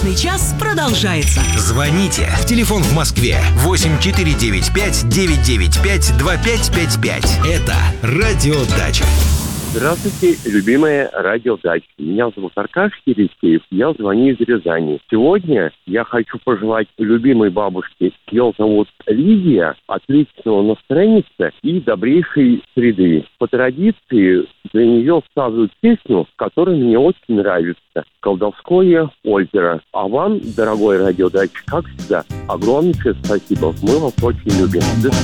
Музыкальный час продолжается. Звоните. Телефон в Москве 8495-995-2555. Это «Радиодача». Здравствуйте, любимая радиодача. Меня зовут Аркаш Елисеев, я звоню из Рязани. Сегодня я хочу пожелать любимой бабушке, ее зовут Лидия, отличного настроения и добрейшей среды. По традиции для нее ставлю песню, которая мне очень нравится. «Колдовское озеро». А вам, дорогой радиодача, как всегда, огромнейшее спасибо. Мы вас очень любим.